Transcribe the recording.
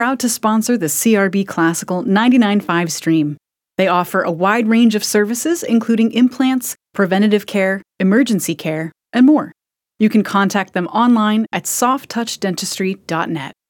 proud to sponsor the CRB Classical 99.5 stream. They offer a wide range of services, including implants, preventative care, emergency care, and more. You can contact them online at softtouchdentistry.net.